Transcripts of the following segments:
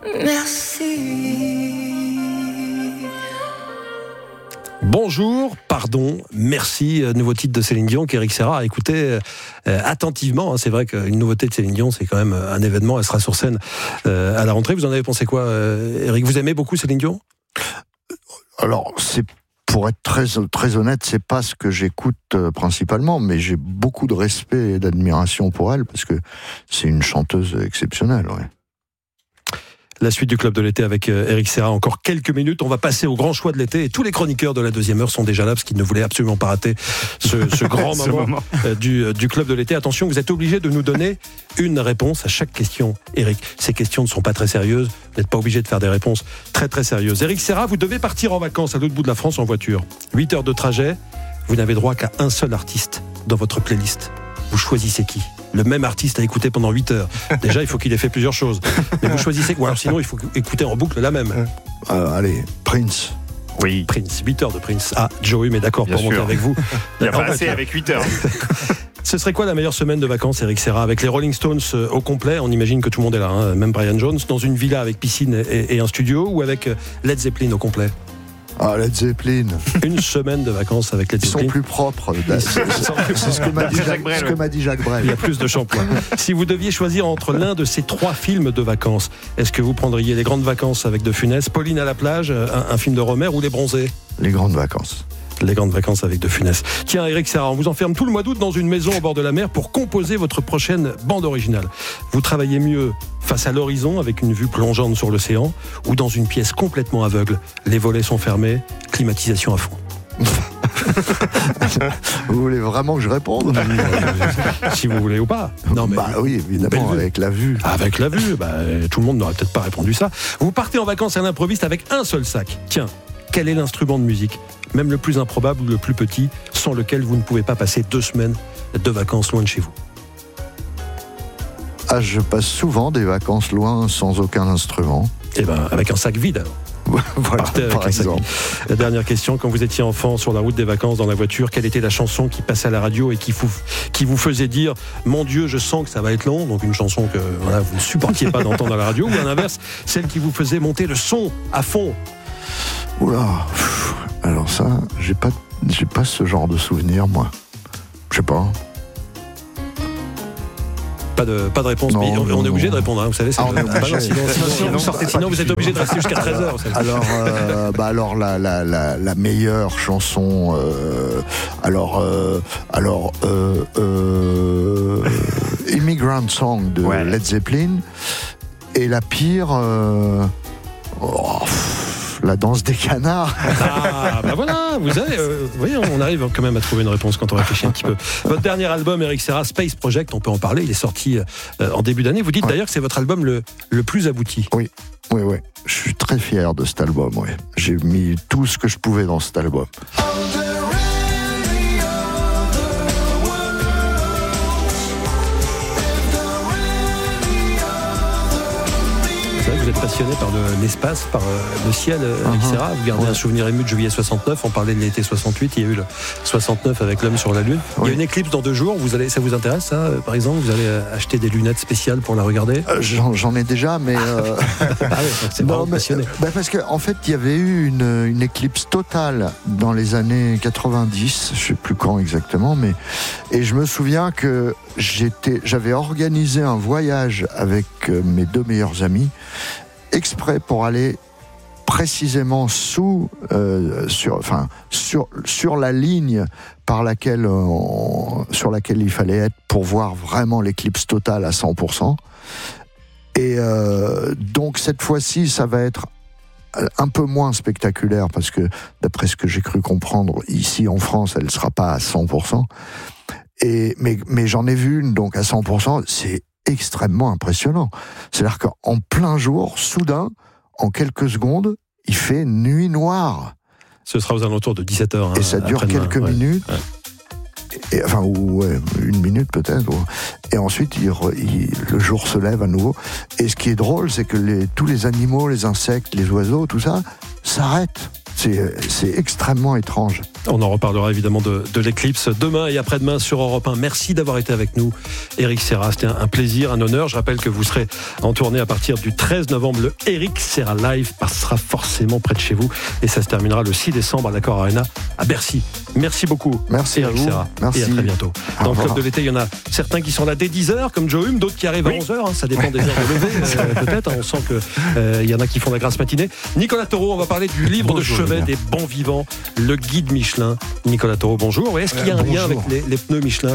Bonjour, pardon, merci, nouveau titre de Céline Dion qu'Eric Serra a écouté attentivement. C'est vrai qu'une nouveauté de Céline Dion, c'est quand même un événement. Elle sera sur scène à la rentrée. Vous en avez pensé quoi, Eric? Vous aimez beaucoup Céline Dion? Alors, pour être très honnête, c'est pas ce que j'écoute principalement, mais j'ai beaucoup de respect et d'admiration pour elle, parce que c'est une chanteuse exceptionnelle, ouais. La suite du Club de l'été avec Eric Serra, encore quelques minutes. On va passer au grand choix de l'été et tous les chroniqueurs de la deuxième heure sont déjà là parce qu'ils ne voulaient absolument pas rater ce grand moment du Club de l'été. Attention, vous êtes obligés de nous donner une réponse à chaque question, Eric. Ces questions ne sont pas très sérieuses. Vous n'êtes pas obligés de faire des réponses très très sérieuses. Eric Serra, vous devez partir en vacances à l'autre bout de la France en voiture. 8 heures de trajet. Vous n'avez droit qu'à un seul artiste dans votre playlist. Vous choisissez qui? Le même artiste à écouter pendant 8 heures. Déjà, il faut qu'il ait fait plusieurs choses. Mais vous choisissez quoi? Alors sinon, il faut écouter en boucle la même. Allez, Prince. Oui. Prince, 8 heures de Prince. Ah, Joey, mais d'accord, bien pour sûr. monter avec vous. Il n'y a pas assez avec 8 heures. Ce serait quoi la meilleure semaine de vacances, Eric Serra? Avec les Rolling Stones au complet, on imagine que tout le monde est là, hein, même Brian Jones, dans une villa avec piscine et un studio, ou avec Led Zeppelin au complet? Ah, Led Zeppelin. Une semaine de vacances avec Led Zeppelin. Ils sont plus propres. C'est ce que m'a dit Jacques Brel. Il y a plus de shampoing. Si vous deviez choisir entre l'un de ces 3 films de vacances, est-ce que vous prendriez Les Grandes Vacances avec De Funès, Pauline à la plage, un film de Romer, ou Les Bronzés? Les Grandes Vacances. Les Grandes Vacances avec De Funès. Tiens, Eric Serra, on vous enferme tout le mois d'août dans une maison au bord de la mer pour composer votre prochaine bande originale. Vous travaillez mieux face à l'horizon avec une vue plongeante sur l'océan, ou dans une pièce complètement aveugle, les volets sont fermés, climatisation à fond? Vous voulez vraiment que je réponde? Si vous voulez ou pas. Non, mais oui, évidemment, avec la vue. Avec la vue, tout le monde n'aurait peut-être pas répondu ça. Vous partez en vacances à l'improviste avec un seul sac. Tiens, quel est l'instrument de musique, même le plus improbable ou le plus petit, sans lequel vous ne pouvez pas passer 2 semaines de vacances loin de chez vous? Ah, je passe souvent des vacances loin sans aucun instrument. Eh ben, avec un sac vide alors. Voilà, par exemple. La dernière question, quand vous étiez enfant sur la route des vacances dans la voiture, quelle était la chanson qui passait à la radio et qui vous faisait dire « Mon Dieu, je sens que ça va être long », donc une chanson que vous ne supportiez pas d'entendre à la radio, ou à l'inverse, celle qui vous faisait monter le son à fond? Oula, alors ça, j'ai pas ce genre de souvenir, moi. Je sais pas. Pas de réponse, mais on est obligé de répondre, hein, vous savez. On est obligé. Sinon vous êtes obligé de rester jusqu'à 13h. Alors la meilleure chanson, Immigrant Song de Led Zeppelin, et la pire, la danse des canards. Ah, voilà, vous voyez, on arrive quand même à trouver une réponse quand on réfléchit un petit peu. Votre dernier album, Eric Serra, Space Project, on peut en parler, il est sorti en début d'année. Vous dites d'ailleurs que c'est votre album le plus abouti. Oui. Je suis très fier de cet album, oui. J'ai mis tout ce que je pouvais dans cet album. Vous êtes passionné par l'espace, par le ciel, Eric Serra. Vous gardez un souvenir ému de juillet 69. On parlait de l'été 68. Il y a eu le 69 avec l'homme sur la Lune. Il y a une éclipse dans 2 jours. Ça vous intéresse, ça, par exemple? Vous allez acheter des lunettes spéciales pour la regarder? J'en ai déjà, mais... c'est vraiment passionné. Parce qu'en fait, il y avait eu une éclipse totale dans les années 90. Je ne sais plus quand exactement, et je me souviens que j'avais organisé un voyage avec mes 2 meilleurs amis, exprès pour aller précisément sur la ligne sur laquelle il fallait être pour voir vraiment l'éclipse totale à 100%. Et donc cette fois-ci, ça va être un peu moins spectaculaire, parce que d'après ce que j'ai cru comprendre, ici en France, elle ne sera pas à 100%. Mais j'en ai vu une donc à 100%, c'est extrêmement impressionnant. C'est-à-dire qu'en plein jour, soudain, en quelques secondes, il fait nuit noire. Ce sera aux alentours de 17h. Et ça dure quelques minutes. Ouais. Une minute peut-être. Et ensuite, le jour se lève à nouveau. Et ce qui est drôle, c'est que tous les animaux, les insectes, les oiseaux, tout ça, s'arrêtent. C'est extrêmement étrange. On en reparlera évidemment de l'éclipse demain et après-demain sur Europe 1. Merci d'avoir été avec nous, Éric Serra. C'était un plaisir, un honneur. Je rappelle que vous serez en tournée à partir du 13 novembre. Le Éric Serra Live passera forcément près de chez vous et ça se terminera le 6 décembre à l'Accor Arena à Bercy. Merci beaucoup. Merci Éric Serra. Merci. Et à très bientôt. Dans le club de l'été, il y en a certains qui sont là dès 10h comme Joe Hume, d'autres qui arrivent à 11h. Ça dépend des heures de lever peut-être. On sent qu'il y en a qui font la grasse matinée. Nicolas Taureau, on va parler du livre de chevet des bons vivants, le guide Michelin. Nicolas Taureau, bonjour. Est-ce qu'il y a un lien avec les pneus Michelin,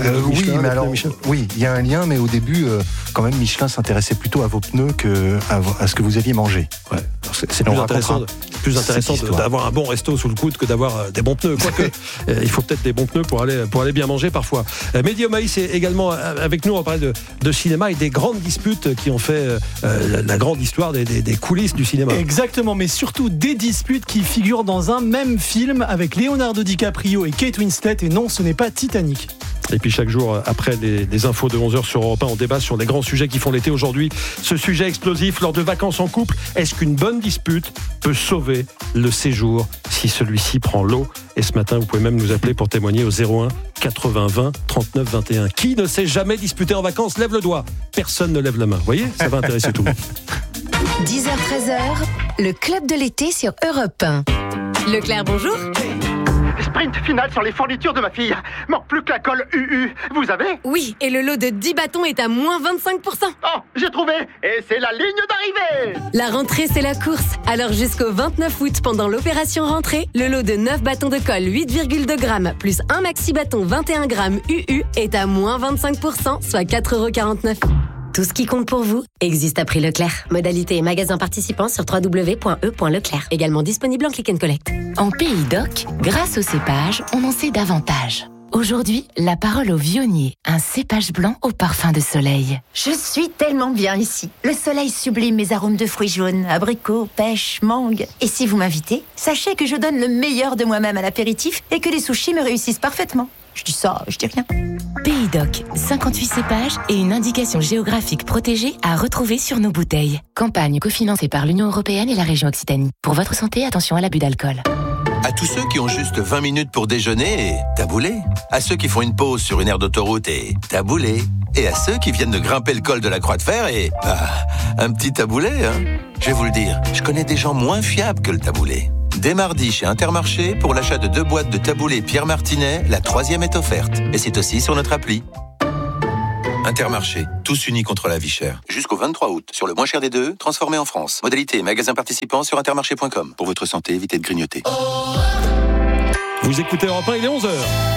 Oui, il y a un lien, mais au début, quand même, Michelin s'intéressait plutôt à vos pneus qu'à ce que vous aviez mangé. Ouais. C'est plus intéressant d'avoir un bon resto sous le coude que d'avoir des bons pneus. Quoique, il faut peut-être des bons pneus pour aller bien manger parfois. Mehdi Omaïs est également avec nous. On va parler de cinéma et des grandes disputes qui ont fait la grande histoire des coulisses du cinéma. Exactement, mais surtout des disputes qui figurent dans un même film avec Leonardo DiCaprio et Kate Winslet. Et non, ce n'est pas Titanic. Et puis chaque jour, après les infos de 11h sur Europe 1, on débat sur les grands sujets qui font l'été aujourd'hui. Ce sujet explosif lors de vacances en couple, est-ce qu'une bonne dispute peut sauver le séjour si celui-ci prend l'eau? Et ce matin, vous pouvez même nous appeler pour témoigner au 01 80 20 39 21. Qui ne s'est jamais disputé en vacances? Lève le doigt. Personne ne lève la main. Vous voyez, ça va intéresser tout le monde. 10h-13h, le club de l'été sur Europe 1. Leclerc, bonjour. Sprint final sur les fournitures de ma fille. Manque plus que la colle UU. Vous avez? Oui, et le lot de 10 bâtons est à moins 25%. Oh, j'ai trouvé. Et c'est la ligne d'arrivée. La rentrée, c'est la course. Alors jusqu'au 29 août, pendant l'opération rentrée, le lot de 9 bâtons de colle 8,2 grammes plus un maxi bâton 21 grammes UU est à moins 25%, soit 4,49 €. Tout ce qui compte pour vous existe à prix Leclerc. Modalité et magasin participants sur www.e.leclerc. Également disponible en click and collect. En Pays d'Oc, grâce au cépage, on en sait davantage. Aujourd'hui, la parole au Vionnier, un cépage blanc au parfum de soleil. Je suis tellement bien ici. Le soleil sublime mes arômes de fruits jaunes, abricots, pêche, mangue. Et si vous m'invitez, sachez que je donne le meilleur de moi-même à l'apéritif et que les sushis me réussissent parfaitement. Je dis ça, je dis rien. Pays d'Oc, 58 cépages et une indication géographique protégée à retrouver sur nos bouteilles. Campagne cofinancée par l'Union européenne et la région Occitanie. Pour votre santé, attention à l'abus d'alcool. À tous ceux qui ont juste 20 minutes pour déjeuner et taboulé. À ceux qui font une pause sur une aire d'autoroute et taboulé. Et à ceux qui viennent de grimper le col de la Croix de Fer et... un petit taboulé, hein. Je vais vous le dire, je connais des gens moins fiables que le taboulé. Dès mardi chez Intermarché, pour l'achat de 2 boîtes de taboulé Pierre Martinet, la 3e est offerte. Et c'est aussi sur notre appli. Intermarché, tous unis contre la vie chère. Jusqu'au 23 août, sur le moins cher des deux, transformé en France. Modalité et magasin participants sur intermarché.com. Pour votre santé, évitez de grignoter. Vous écoutez Europe 1, il est 11h.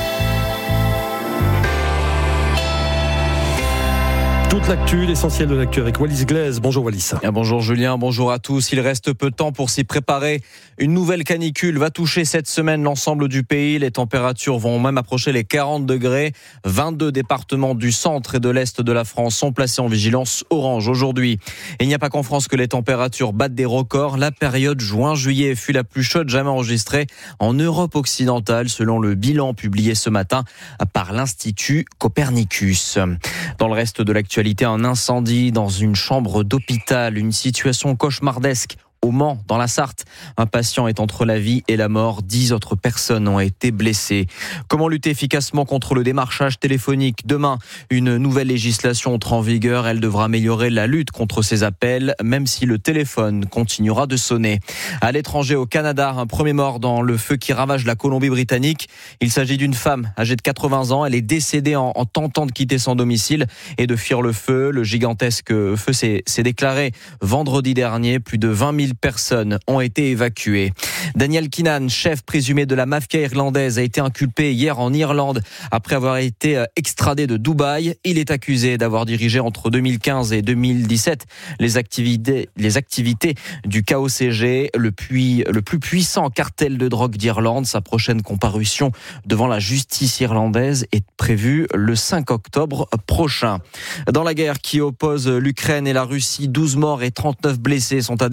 Toute l'actu, l'essentiel de l'actu avec Wallis Glaise. Bonjour Wallis. Bonjour Julien, bonjour à tous. Il reste peu de temps pour s'y préparer. Une nouvelle canicule va toucher cette semaine l'ensemble du pays. Les températures vont même approcher les 40 degrés. 22 départements du centre et de l'est de la France sont placés en vigilance orange aujourd'hui. Et il n'y a pas qu'en France que les températures battent des records. La période juin-juillet fut la plus chaude jamais enregistrée en Europe occidentale, selon le bilan publié ce matin par l'Institut Copernicus. Dans le reste de l'actualité, un incendie dans une chambre d'hôpital, une situation cauchemardesque au Mans, dans la Sarthe. Un patient est entre la vie et la mort. 10 autres personnes ont été blessées. Comment lutter efficacement contre le démarchage téléphonique? Demain, une nouvelle législation entre en vigueur. Elle devra améliorer la lutte contre ces appels, même si le téléphone continuera de sonner. À l'étranger, au Canada, un premier mort dans le feu qui ravage la Colombie-Britannique. Il s'agit d'une femme âgée de 80 ans. Elle est décédée en tentant de quitter son domicile et de fuir le feu. Le gigantesque feu s'est déclaré vendredi dernier. Plus de 20 000 personnes ont été évacuées. Daniel Keenan, chef présumé de la mafia irlandaise, a été inculpé hier en Irlande après avoir été extradé de Dubaï. Il est accusé d'avoir dirigé entre 2015 et 2017 les activités du KOCG, le plus puissant cartel de drogue d'Irlande. Sa prochaine comparution devant la justice irlandaise est prévue le 5 octobre prochain. Dans la guerre qui oppose l'Ukraine et la Russie, 12 morts et 39 blessés sont à déplorer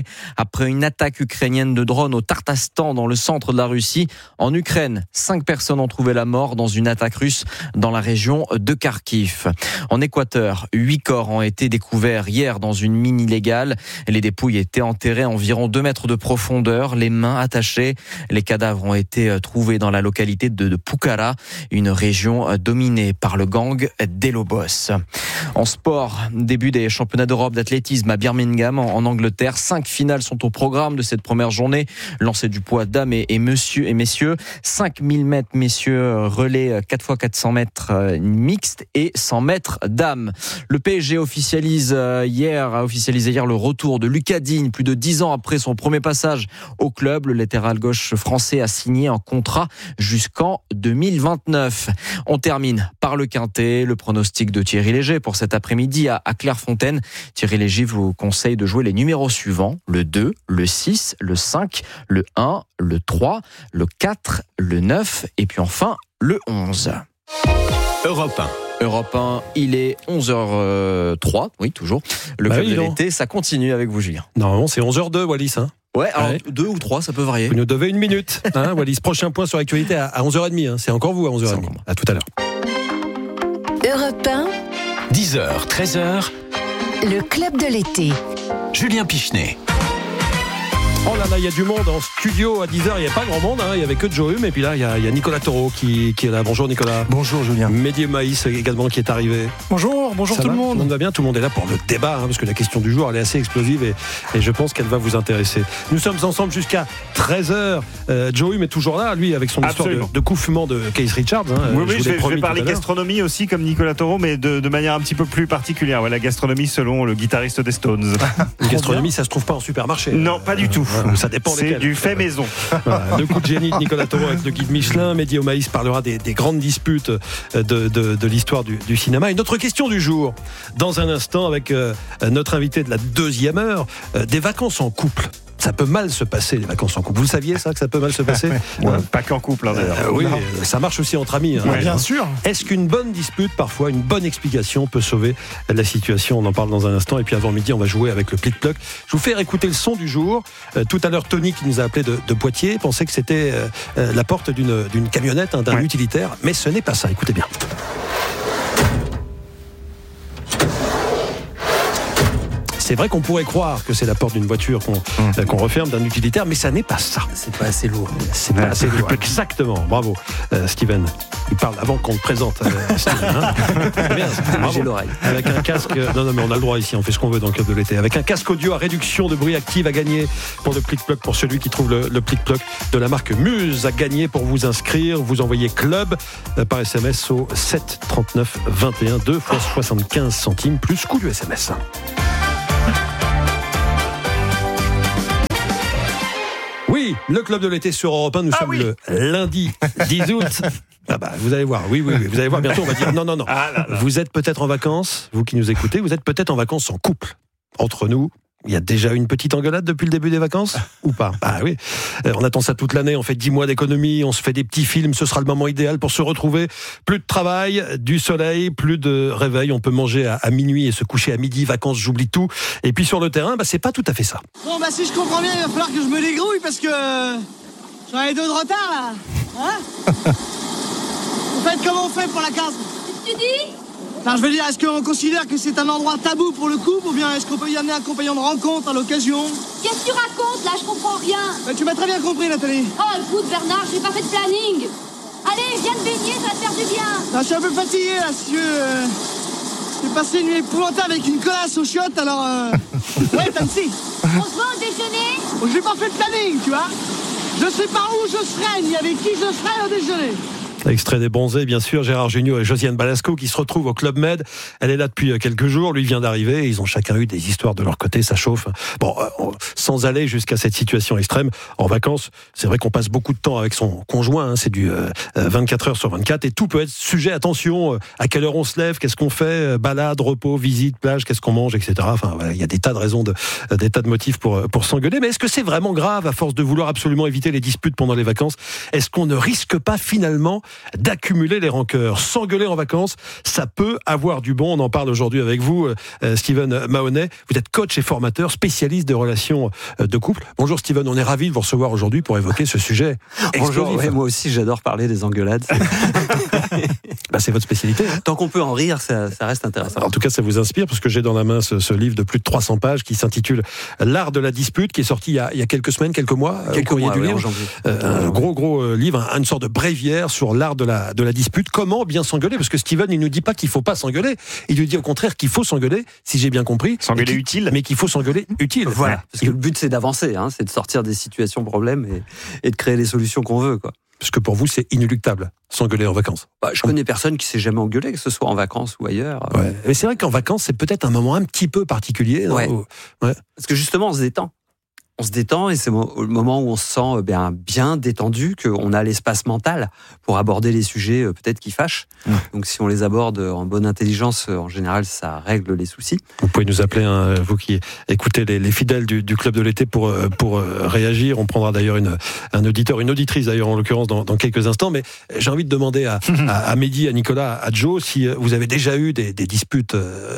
déclaré après une attaque ukrainienne de drone au Tartastan dans le centre de la Russie. En Ukraine, 5 personnes ont trouvé la mort dans une attaque russe dans la région de Kharkiv. En Équateur, 8 corps ont été découverts hier dans une mine illégale. Les dépouilles étaient enterrées à environ 2 mètres de profondeur, les mains attachées. Les cadavres ont été trouvés dans la localité de Pucara, une région dominée par le gang des Lobos. En sport, début des championnats d'Europe d'athlétisme à Birmingham en Angleterre. 5 finales sont au programme de cette première journée. Lancer du poids dames et messieurs. 5000 mètres messieurs, relais 4x400 mètres mixte et 100 mètres dames. Le PSG a officialisé hier le retour de Lucas Digne, plus de 10 ans après son premier passage au club. Le latéral gauche français a signé un contrat jusqu'en 2029. On termine par le quintet, le pronostic de Thierry Léger pour cet après-midi à Clairefontaine. Thierry Léger vous conseille de jouer les numéros suivants: le 2, le 6, le 5, le 1, le 3, le 4, le 9 et puis enfin le 11. Europe 1, il est 11h03, oui toujours. Le club de l'été, ça continue avec vous, Julien. Normalement, c'est 11h02, Wallis. Ouais, alors 2 ou 3, ça peut varier. Vous nous devez 1 minute, Wallis. Prochain point sur l'actualité à 11h30. C'est encore vous à 11h30. À tout à l'heure. Europe 1, 10h, 13h, le club de l'été. Julien Pichenet. Oh là là, il y a du monde en studio à 10h, il n'y a pas grand monde, il n'y avait que Joe Hume, et puis là il y a Nicolas Taureau qui est là. Bonjour Nicolas. Bonjour Julien. Mehdi Maïs également qui est arrivé. Bonjour tout le monde. Tout le monde va bien, tout le monde est là pour le débat, parce que la question du jour elle est assez explosive et je pense qu'elle va vous intéresser. Nous sommes ensemble jusqu'à 13h. Joe Hume est toujours là, lui, avec son histoire de couffement de Keith Richards. Oui, je vais parler gastronomie aussi comme Nicolas Taureau, mais de manière un petit peu plus particulière. Ouais, la gastronomie selon le guitariste des Stones. La gastronomie, ça se trouve pas en supermarché. Non, pas du tout. Ça dépend C'est du fait maison. Voilà, 2 coups de génie de Nicolas Taureau avec le guide Michelin. Mehdi Maïs parlera des grandes disputes de l'histoire du cinéma. Une autre question du jour, dans un instant, avec notre invité de la 2e heure, des vacances en couple. Ça peut mal se passer, les vacances en couple. Vous le saviez, ça, que ça peut mal se passer? Pas qu'en couple, d'ailleurs. Oui, ça marche aussi entre amis. Bien sûr. Est-ce qu'une bonne dispute, parfois, une bonne explication peut sauver la situation? On en parle dans un instant. Et puis avant midi, on va jouer avec le plic-ploc. Je vous fais écouter le son du jour. Tout à l'heure, Tony, qui nous a appelé de Poitiers, pensait que c'était la porte d'une camionnette, d'un utilitaire. Mais ce n'est pas ça. Écoutez bien. C'est vrai qu'on pourrait croire que c'est la porte d'une voiture qu'on referme, d'un utilitaire, mais ça n'est pas ça. C'est pas assez lourd. C'est pas assez lourd. Exactement. Bravo, Steven. Il parle avant qu'on le présente, Steven. Bien, j'ai l'oreille. Avec un casque. Non, mais on a le droit ici, on fait ce qu'on veut dans le club de l'été. Avec un casque audio à réduction de bruit active à gagner pour le plic-ploc, pour celui qui trouve le plic-ploc de la marque Muse à gagner. Pour vous inscrire, vous envoyez club par SMS au 7 39 21, 2 fois 75 centimes, plus coût du SMS. Oui, le club de l'été sur Europe 1, nous sommes le lundi 10 août. Vous allez voir, oui, vous allez voir, bientôt on va dire non. Vous êtes peut-être en vacances, vous qui nous écoutez, vous êtes peut-être en vacances en couple. Entre nous, il y a déjà une petite engueulade depuis le début des vacances ou pas? Oui. On attend ça toute l'année, on fait 10 mois d'économie, on se fait des petits films, ce sera le moment idéal pour se retrouver. Plus de travail, du soleil, plus de réveil, on peut manger à minuit et se coucher à midi, vacances, j'oublie tout. Et puis sur le terrain, c'est pas tout à fait ça. Bon si je comprends bien, il va falloir que je me dégrouille parce que j'en ai 2 de retard là. En fait, comment on fait pour la case? Qu'est-ce que tu dis? Enfin, je veux dire, est-ce qu'on considère que c'est un endroit tabou pour le couple ou bien est-ce qu'on peut y amener un compagnon de rencontre à l'occasion? Qu'est-ce que tu racontes là? Je comprends rien. Tu m'as très bien compris, Nathalie. Oh, écoute, Bernard, j'ai pas fait de planning. Allez, viens te baigner, ça va te faire du bien. Je suis un peu fatigué là, si tu veux. J'ai passé une nuit épouvantable avec une connasse aux chiottes, alors ouais, Tancy. On se voit au déjeuner? J'ai pas fait de planning, tu vois. Je sais pas où je serai, ni avec qui je serai au déjeuner. Extrait des Bronzés, bien sûr, Gérard Jugnot et Josiane Balasco qui se retrouvent au Club Med. Elle est là depuis quelques jours, lui vient d'arriver, ils ont chacun eu des histoires de leur côté, ça chauffe. Bon, sans aller jusqu'à cette situation extrême, en vacances, c'est vrai qu'on passe beaucoup de temps avec son conjoint, c'est du 24 heures sur 24 et tout peut être sujet, attention, à quelle heure on se lève, qu'est-ce qu'on fait, balade, repos, visite, plage, qu'est-ce qu'on mange, etc. Enfin, il y a des tas de raisons, des tas de motifs pour s'engueuler, mais est-ce que c'est vraiment grave à force de vouloir absolument éviter les disputes pendant les vacances? Est-ce qu'on ne risque pas finalement d'accumuler les rancœurs. S'engueuler en vacances, ça peut avoir du bon. On en parle aujourd'hui avec vous, Steven Mahoney. Vous êtes coach et formateur, spécialiste des relations de couple. Bonjour Steven, on est ravis de vous recevoir aujourd'hui pour évoquer ce sujet. Bonjour, ouais, moi aussi j'adore parler des engueulades. C'est votre spécialité. Hein. Tant qu'on peut en rire, ça reste intéressant. En tout cas, ça vous inspire parce que j'ai dans la main ce livre de plus de 300 pages qui s'intitule L'art de la dispute, qui est sorti il y a quelques semaines, quelques mois, au courrier du livre. Un gros livre, une sorte de bréviaire sur l'art de la dispute. Comment bien s'engueuler? Parce que Steven, il nous dit pas qu'il faut pas s'engueuler. Il nous dit au contraire qu'il faut s'engueuler, si j'ai bien compris. S'engueuler utile. Mais qu'il faut s'engueuler utile. Voilà. Parce que le but, c'est d'avancer, c'est de sortir des situations problèmes et de créer les solutions qu'on veut, quoi. Parce que pour vous, c'est inéluctable, s'engueuler en vacances. Je connais personne qui s'est jamais engueulé, que ce soit en vacances ou ailleurs. Ouais. Mais c'est vrai qu'en vacances, c'est peut-être un moment un petit peu particulier. Ouais. Parce que justement, on se détend. On se détend et c'est le moment où on se sent bien détendu, qu'on a l'espace mental pour aborder les sujets peut-être qui fâchent. Donc si on les aborde en bonne intelligence, en général, ça règle les soucis. Vous pouvez nous appeler, vous qui écoutez les fidèles du Club de l'été pour réagir. On prendra d'ailleurs un auditeur, une auditrice d'ailleurs en l'occurrence dans quelques instants. Mais j'ai envie de demander à Mehdi, à Nicolas, à Joe, si vous avez déjà eu des disputes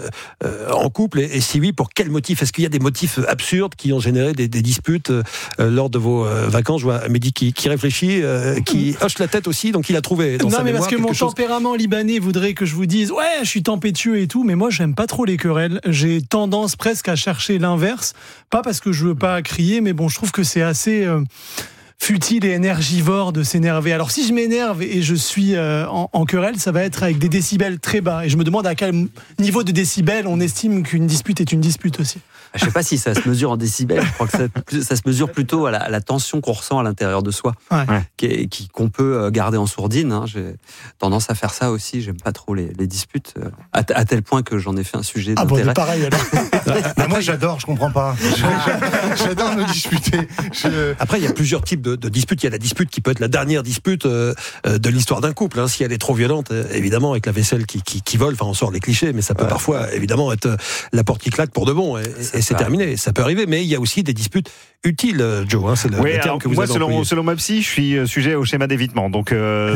en couple et si oui, pour quel motif? Est-ce qu'il y a des motifs absurdes qui ont généré des disputes lors de vos vacances? Je vois Mehdi qui réfléchit, qui hoche la tête aussi, donc il a trouvé dans sa mémoire parce que mon tempérament libanais voudrait que je vous dise je suis tempétueux et tout, mais moi j'aime pas trop les querelles. J'ai tendance presque à chercher l'inverse, pas parce que je veux pas crier, mais bon, je trouve que c'est assez futile et énergivore de s'énerver. Alors si je m'énerve et je suis en querelle, ça va être avec des décibels très bas, et je me demande à quel niveau de décibels on estime qu'une dispute est une dispute aussi. Je sais pas si ça se mesure en décibels, je crois que ça se mesure plutôt à la tension qu'on ressent à l'intérieur de soi, qu'on peut garder en sourdine. J'ai tendance à faire ça aussi, j'aime pas trop les disputes, à tel point que j'en ai fait un sujet d'intérêt. Pareil alors. Moi j'adore, je comprends pas. J'adore me disputer. Après, il y a plusieurs types de disputes. Il y a la dispute qui peut être la dernière dispute de l'histoire d'un couple. Si elle est trop violente, évidemment, avec la vaisselle qui vole, on sort les clichés, mais ça peut parfois, évidemment, être la porte qui claque pour de bon. Et c'est terminé, ça peut arriver, mais il y a aussi des disputes utiles, Joe. C'est le terme que vous avez employé. Selon ma psy, je suis sujet au schéma d'évitement. Donc,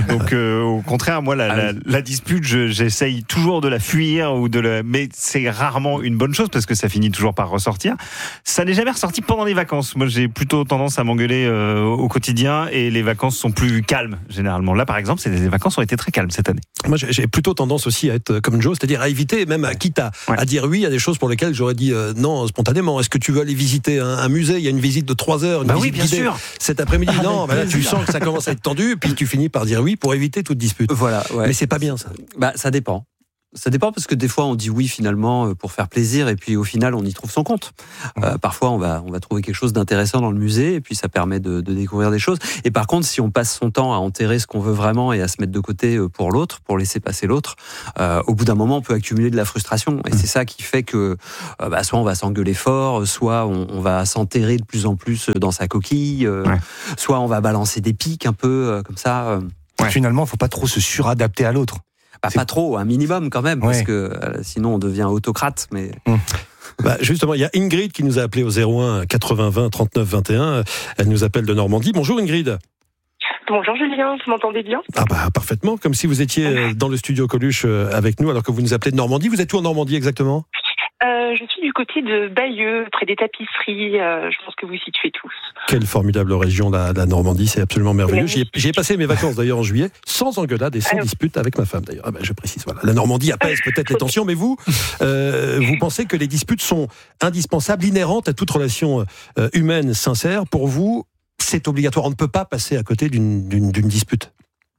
au contraire, moi, la dispute, j'essaye toujours de la fuir mais c'est rarement une bonne chose parce que ça finit toujours par ressortir. Ça n'est jamais ressorti pendant les vacances. Moi, j'ai plutôt tendance à m'engueuler au quotidien et les vacances sont plus calmes généralement. Là, par exemple, les vacances ont été très calmes cette année. Moi, j'ai plutôt tendance aussi à être comme Joe, c'est-à-dire à éviter, même quitte à dire oui à des choses pour lesquelles j'aurais dit non spontanément. Est-ce que tu veux aller visiter un musée? Il y a une visite de 3 heures, une visite guidée cet après-midi. Non, là, tu sens que ça commence à être tendu, puis tu finis par dire oui pour éviter toute dispute. Voilà. Ouais. Mais c'est pas bien ça. Ça dépend. Ça dépend parce que des fois on dit oui finalement pour faire plaisir et puis au final on y trouve son compte. Parfois on va trouver quelque chose d'intéressant dans le musée et puis ça permet de découvrir des choses. Et par contre si on passe son temps à enterrer ce qu'on veut vraiment et à se mettre de côté pour l'autre, pour laisser passer l'autre, au bout d'un moment on peut accumuler de la frustration et c'est ça qui fait que soit on va s'engueuler fort, soit on va s'enterrer de plus en plus dans sa coquille, soit on va balancer des pics un peu comme ça. Finalement, faut pas trop se suradapter à l'autre. Pas trop, un minimum quand même, parce que sinon on devient autocrate. Mais justement, il y a Ingrid qui nous a appelé au 01 80 20 39 21. Elle nous appelle de Normandie. Bonjour Ingrid. Bonjour Julien, vous m'entendez bien? Parfaitement, comme si vous étiez dans le studio Coluche avec nous, alors que vous nous appelez de Normandie. Vous êtes où en Normandie exactement? Je suis du côté de Bayeux, près des tapisseries. Je pense que vous situez tous. Quelle formidable région, la Normandie, c'est absolument merveilleux. J'y ai passé mes vacances d'ailleurs en juillet, sans engueulade et sans dispute avec ma femme d'ailleurs. Je précise, voilà. La Normandie apaise peut-être les tensions, mais vous pensez que les disputes sont indispensables, inhérentes à toute relation humaine sincère. Pour vous, c'est obligatoire. On ne peut pas passer à côté d'une dispute.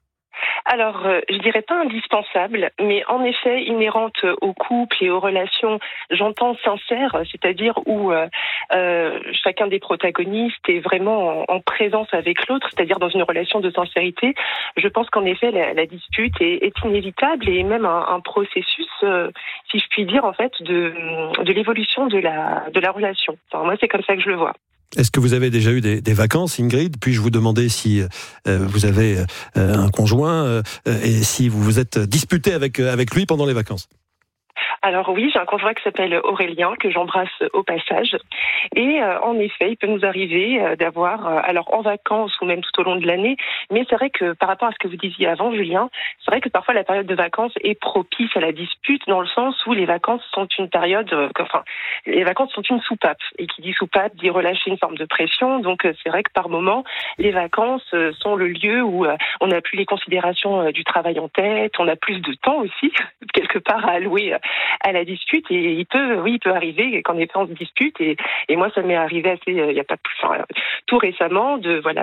Alors, je dirais pas indispensable, mais en effet inhérente au couple et aux relations, j'entends sincères, c'est-à-dire où chacun des protagonistes est vraiment en présence avec l'autre, c'est-à-dire dans une relation de sincérité. Je pense qu'en effet, la dispute est inévitable et même un processus, si je puis dire, en fait, de l'évolution de la relation. Enfin, moi, c'est comme ça que je le vois. Est-ce que vous avez déjà eu des vacances, Ingrid? Puis-je vous demander si vous avez un conjoint et si vous vous êtes disputé avec lui pendant les vacances? Alors oui, j'ai un conjoint qui s'appelle Aurélien, que j'embrasse au passage. Et en effet, il peut nous arriver d'avoir, alors en vacances ou même tout au long de l'année, mais c'est vrai que par rapport à ce que vous disiez avant, Julien, c'est vrai que parfois la période de vacances est propice à la dispute, dans le sens où les vacances sont une période, les vacances sont une soupape. Et qui dit soupape dit relâcher une forme de pression. Donc c'est vrai que par moment, les vacances sont le lieu où on n'a plus les considérations du travail en tête, on a plus de temps aussi, quelque part à allouer à la dispute, et il peut arriver qu'en effet on se dispute, et moi ça m'est arrivé tout récemment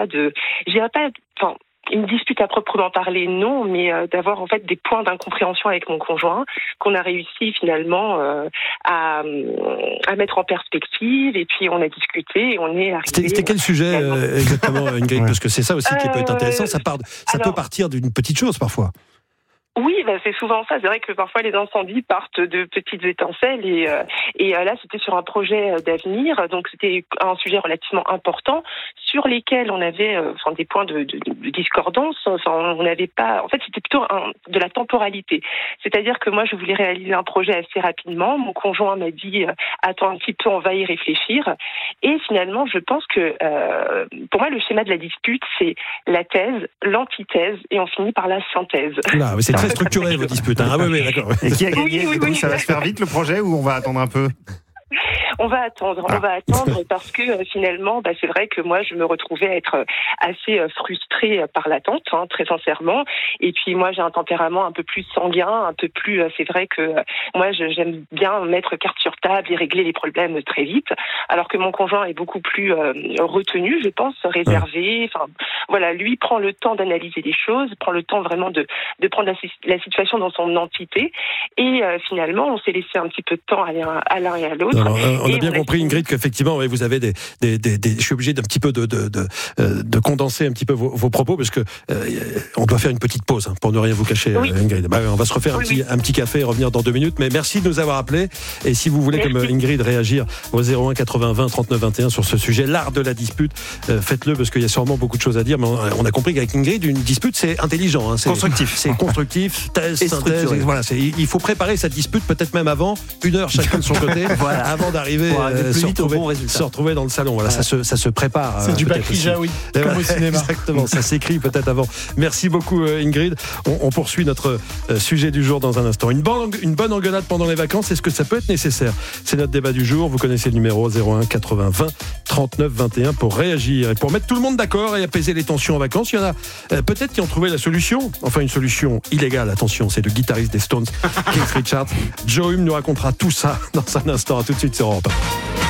je dirais pas, une dispute à proprement parler, non, mais d'avoir en fait des points d'incompréhension avec mon conjoint qu'on a réussi finalement à mettre en perspective, et puis on a discuté et on est arrivé. C'était quel sujet exactement, Ingrid? Parce que c'est ça aussi qui peut être intéressant, ça peut partir d'une petite chose parfois. Oui, c'est souvent ça. C'est vrai que parfois les incendies partent de petites étincelles, et là c'était sur un projet d'avenir, donc c'était un sujet relativement important sur lesquels on avait des points de discordance. On n'avait pas. En fait, c'était plutôt de la temporalité. C'est-à-dire que moi je voulais réaliser un projet assez rapidement. Mon conjoint m'a dit attends un petit peu, on va y réfléchir. Et finalement, je pense que pour moi le schéma de la dispute c'est la thèse, l'antithèse, et on finit par la synthèse. Là, c'est très structuré vos disputes. Ah oui, d'accord. Et qui a gagné? Oui. Ça va se faire vite le projet, ou on va attendre un peu? On va attendre parce que finalement, c'est vrai que moi, je me retrouvais à être assez frustrée par l'attente, très sincèrement. Et puis moi, j'ai un tempérament un peu plus sanguin, un peu plus. C'est vrai que moi, j'aime bien mettre carte sur table et régler les problèmes très vite, alors que mon conjoint est beaucoup plus retenu, je pense, réservé. Lui prend le temps d'analyser les choses, prend le temps vraiment de prendre la situation dans son entité. Et finalement, on s'est laissé un petit peu de temps à l'un et à l'autre. Alors, on a bien compris, Ingrid, qu'effectivement, vous avez je suis obligé d'un petit peu de condenser un petit peu vos propos, parce que on doit faire une petite pause pour ne rien vous cacher, Ingrid. On va se refaire un petit café et revenir dans 2 minutes. Mais merci de nous avoir appelés. Et si vous voulez, comme Ingrid, réagir au 01 80 20 39 21 sur ce sujet, l'art de la dispute, faites-le, parce qu'il y a sûrement beaucoup de choses à dire. Mais on a compris qu'avec Ingrid, une dispute, c'est intelligent. C'est constructif. C'est constructif, thèse, synthèse. Il faut préparer cette dispute, peut-être même avant, 1 heure chacun de son côté, avant d'arriver se retrouver dans le salon. Voilà, ça se prépare. C'est du Bakri Jaoui, comme au cinéma. Exactement, ça s'écrit peut-être avant. Merci beaucoup, Ingrid. On poursuit notre sujet du jour dans un instant. Une bonne engueulade pendant les vacances, est-ce que ça peut être nécessaire? C'est notre débat du jour. Vous connaissez le numéro 01 80 20 39 21 pour réagir et pour mettre tout le monde d'accord et apaiser les tensions en vacances. Il y en a peut-être qui ont trouvé la solution. Enfin, une solution illégale. Attention, c'est le guitariste des Stones, Keith Richards. Joe Hume nous racontera tout ça dans un instant. À tout de suite sur Europe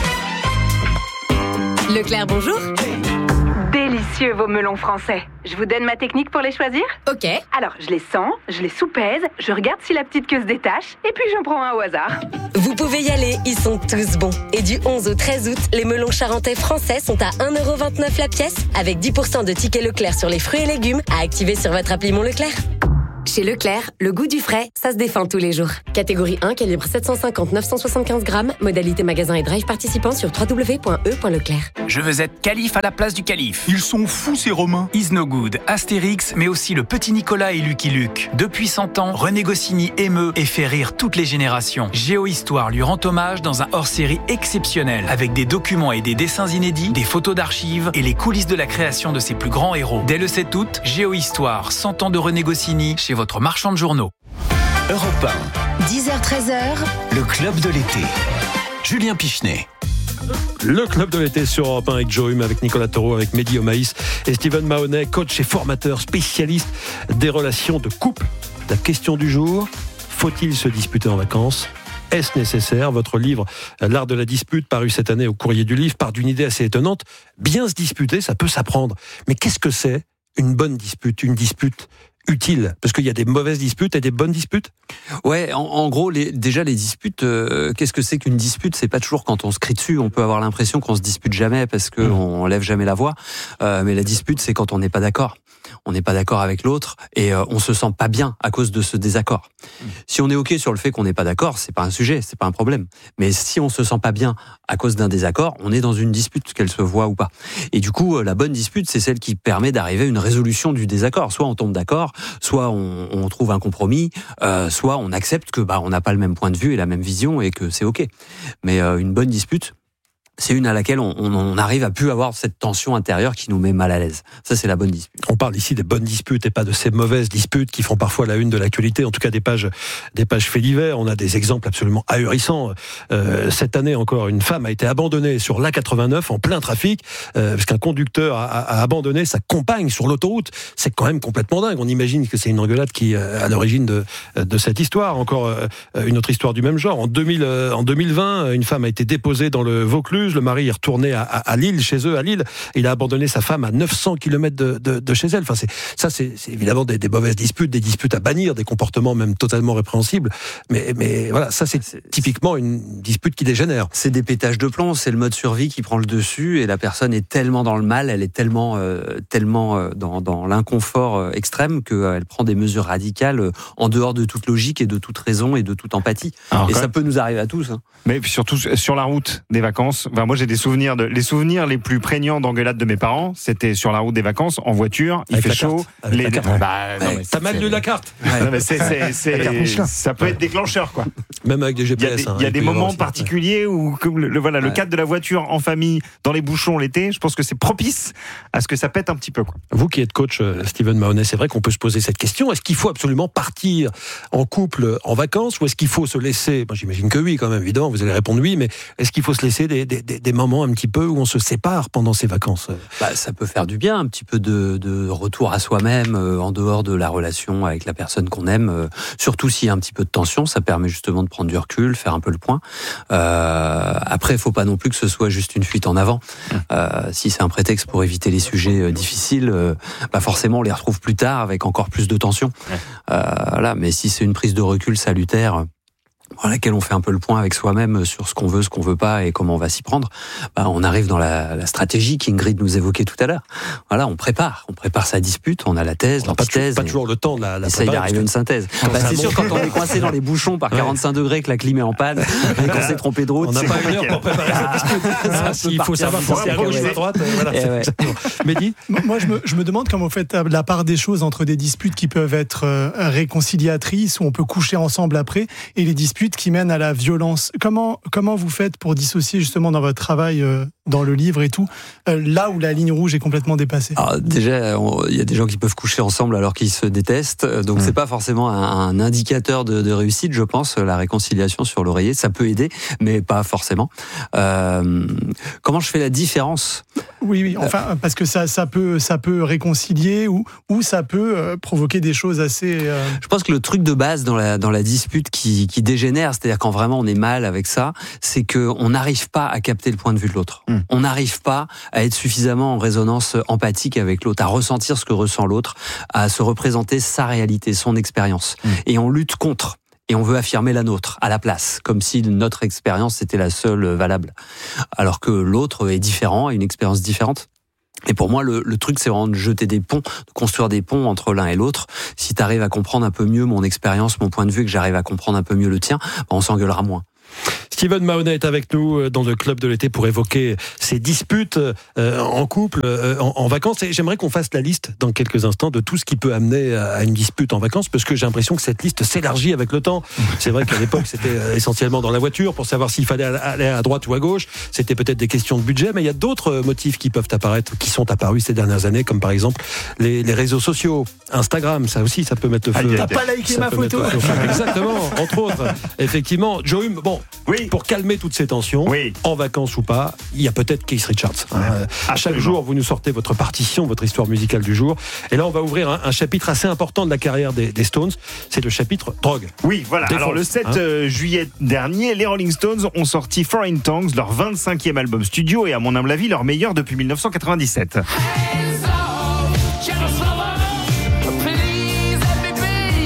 1. Leclerc, bonjour. Délicieux vos melons français. Je vous donne ma technique pour les choisir? Ok. Alors, je les sens, je les soupèse, je regarde si la petite queue se détache, et puis j'en prends un au hasard. Vous pouvez y aller, ils sont tous bons. Et du 11 au 13 août, les melons charentais français sont à 1,29€ la pièce, avec 10% de tickets Leclerc sur les fruits et légumes à activer sur votre appli Mon Leclerc. Chez Leclerc, le goût du frais, ça se défend tous les jours. Catégorie 1, calibre 750-975 grammes. Modalité magasin et drive participant sur www.e.leclerc. Je veux être calife à la place du calife. Ils sont fous ces Romains. Is No Good, Astérix, mais aussi le petit Nicolas et Lucky Luke. Depuis 100 ans, René Goscinny émeut et fait rire toutes les générations. Géohistoire lui rend hommage dans un hors-série exceptionnel, avec des documents et des dessins inédits, des photos d'archives et les coulisses de la création de ses plus grands héros. Dès le 7 août, Géohistoire, 100 ans de René Goscinny, chez votre marchand de journaux. Europe 1. 10h-13h. Le club de l'été. Julien Pichenet. Le club de l'été sur Europe 1 avec Joe Hume, avec Nicolas Taureau, avec Mehdi Omaïs et Steven Mahoney, coach et formateur spécialiste des relations de couple. La question du jour, faut-il se disputer en vacances ? Est-ce nécessaire? Votre livre, L'art de la dispute, paru cette année au Courrier du Livre, part d'une idée assez étonnante. Bien se disputer, ça peut s'apprendre. Mais qu'est-ce que c'est une bonne dispute, une dispute utile? Parce qu'il y a des mauvaises disputes et des bonnes disputes. Ouais, en gros, déjà les disputes, qu'est-ce que c'est qu'une dispute? C'est pas toujours quand on se crie dessus. On peut avoir l'impression qu'on se dispute jamais parce qu'on lève jamais la voix. Mais la dispute, c'est quand on n'est pas d'accord. on n'est pas d'accord avec l'autre et on se sent pas bien à cause de ce désaccord. Si on est ok sur le fait qu'on n'est pas d'accord, c'est pas un sujet, c'est pas un problème. Mais si on se sent pas bien à cause d'un désaccord, on est dans une dispute, qu'elle se voit ou pas. Et du coup, la bonne dispute, c'est celle qui permet d'arriver à une résolution du désaccord. Soit on tombe d'accord, soit on trouve un compromis, soit on accepte que on n'a pas le même point de vue et la même vision et que c'est ok. Mais une bonne dispute, c'est une à laquelle on arrive à plus avoir cette tension intérieure qui nous met mal à l'aise. Ça, c'est la bonne dispute. On parle ici des bonnes disputes et pas de ces mauvaises disputes qui font parfois la une de l'actualité, en tout cas des pages faits divers. On a des exemples absolument ahurissants. Cette année encore, une femme a été abandonnée sur l'A89 en plein trafic parce qu'un conducteur a abandonné sa compagne sur l'autoroute. C'est quand même complètement dingue. On imagine que c'est une engueulade qui est à l'origine de cette histoire. Encore une autre histoire du même genre. En 2020, une femme a été déposée dans le Vaucluse. Le mari est retourné à Lille, chez eux à Lille. Il a abandonné sa femme à 900 km de chez elle. Enfin, c'est évidemment des mauvaises disputes, des disputes à bannir, des comportements même totalement répréhensibles. Mais voilà, ça c'est typiquement une dispute qui dégénère. C'est des pétages de plomb, c'est le mode survie qui prend le dessus et la personne est tellement dans le mal, elle est tellement dans l'inconfort extrême qu'elle prend des mesures radicales en dehors de toute logique et de toute raison et de toute empathie. Alors, et ça peut nous arriver à tous. Mais surtout sur la route des vacances. Moi, j'ai des souvenirs les souvenirs les plus prégnants d'engueulades de mes parents, c'était sur la route des vacances, en voiture, il fait chaud. T'as mal lu la carte. Non, mais ça peut être déclencheur, quoi. Même avec des GPS. Il y a des moments particuliers où, comme le cadre de la voiture en famille, dans les bouchons l'été, je pense que c'est propice à ce que ça pète un petit peu, quoi. Vous qui êtes coach, Steven Mahoney, c'est vrai qu'on peut se poser cette question. Est-ce qu'il faut absolument partir en couple en vacances ou est-ce qu'il faut se laisser, j'imagine que oui, quand même, évidemment, vous allez répondre oui, mais est-ce qu'il faut se laisser des moments un petit peu où on se sépare pendant ces vacances? Ça peut faire du bien, un petit peu de retour à soi-même, en dehors de la relation avec la personne qu'on aime, surtout s'il y a un petit peu de tension, ça permet justement de prendre du recul, faire un peu le point. Après, il faut pas non plus que ce soit juste une fuite en avant. Si c'est un prétexte pour éviter les sujets difficiles, forcément on les retrouve plus tard avec encore plus de tension. Mais si c'est une prise de recul salutaire, à laquelle on fait un peu le point avec soi-même sur ce qu'on veut pas et comment on va s'y prendre, on arrive dans la stratégie qu'Ingrid nous évoquait tout à l'heure. Voilà, on prépare sa dispute, on a la thèse, l'antithèse. Pas toujours le temps de la essaye d'arriver à une synthèse. C'est sûr, quand on est coincé dans les bouchons par 45 degrés, que la clim est en panne et qu'on s'est trompé de route. On n'a pas une heure pour préparer cette dispute. Il faut savoir si c'est à gauche ou à droite. Mehdi ? Moi, je me demande comment vous faites la part des choses entre des disputes qui peuvent être réconciliatrices, où on peut coucher ensemble après, et les disputes qui mènent à la violence. Comment vous faites pour dissocier justement dans votre travail, dans le livre et tout, là où la ligne rouge est complètement dépassée? Alors, déjà, il y a des gens qui peuvent coucher ensemble alors qu'ils se détestent, donc c'est pas forcément un indicateur de réussite, je pense, la réconciliation sur l'oreiller. Ça peut aider, mais pas forcément. Comment je fais la différence? Oui, enfin, parce que ça peut réconcilier ou ça peut provoquer des choses assez... Je pense que le truc de base dans la dispute qui dégénère, c'est-à-dire quand vraiment on est mal avec ça, c'est qu'on n'arrive pas à capter le point de vue de l'autre. On n'arrive pas à être suffisamment en résonance empathique avec l'autre, à ressentir ce que ressent l'autre, à se représenter sa réalité, son expérience. Et on lutte contre. Et on veut affirmer la nôtre à la place, comme si notre expérience était la seule valable. Alors que l'autre est différent, a une expérience différente. Et pour moi, le truc, c'est vraiment de jeter des ponts, de construire des ponts entre l'un et l'autre. Si tu arrives à comprendre un peu mieux mon expérience, mon point de vue, et que j'arrive à comprendre un peu mieux le tien, on s'engueulera moins. Steven Mahoney est avec nous dans le club de l'été pour évoquer ces disputes en couple, en vacances. Et j'aimerais qu'on fasse la liste dans quelques instants de tout ce qui peut amener à une dispute en vacances, parce que j'ai l'impression que cette liste s'élargit avec le temps. C'est vrai qu'à l'époque, c'était essentiellement dans la voiture pour savoir s'il fallait aller à droite ou à gauche. C'était peut-être des questions de budget, mais il y a d'autres motifs qui peuvent apparaître, qui sont apparus ces dernières années, comme par exemple les réseaux sociaux, Instagram. Ça aussi, ça peut mettre le feu. T'as pas liké ma photo. Exactement, entre autres. Effectivement, Joe, pour calmer toutes ces tensions, en vacances ou pas, il y a peut-être Keith Richards. Chaque jour, vous nous sortez votre partition, votre histoire musicale du jour. Et là, on va ouvrir un chapitre assez important de la carrière des Stones. C'est le chapitre drogue. Oui, voilà. Alors, le 7 juillet dernier, les Rolling Stones ont sorti Foreign Tongues, leur 25e album studio et, à mon humble avis, leur meilleur depuis 1997.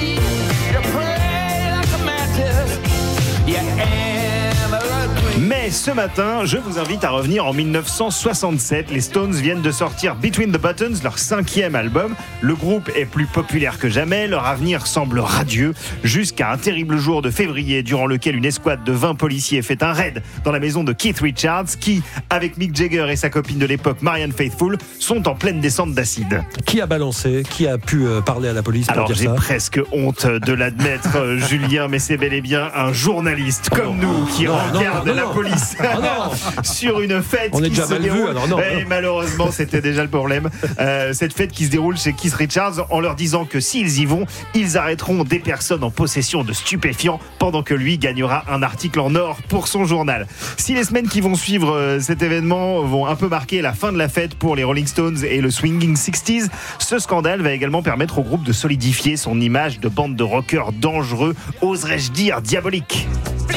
Mais Et ce matin, je vous invite à revenir en 1967. Les Stones viennent de sortir Between the Buttons, leur 5e album. Le groupe est plus populaire que jamais, leur avenir semble radieux, jusqu'à un terrible jour de février durant lequel une escouade de 20 policiers fait un raid dans la maison de Keith Richards qui, avec Mick Jagger et sa copine de l'époque Marianne Faithfull, sont en pleine descente d'acide. Qui a balancé? Qui a pu parler à la police pour Alors dire j'ai ça? presque honte de l'admettre, Julien, mais c'est bel et bien un journaliste comme nous qui regarde la police sur une fête on est qui déjà se mal déroule. vu, alors non. Et malheureusement, c'était déjà le problème. Cette fête qui se déroule chez Keith Richards en leur disant que s'ils y vont, ils arrêteront des personnes en possession de stupéfiants pendant que lui gagnera un article en or pour son journal. Si les semaines qui vont suivre cet événement vont un peu marquer la fin de la fête pour les Rolling Stones et le Swinging 60s, ce scandale va également permettre au groupe de solidifier son image de bande de rockers dangereux, oserais-je dire diabolique.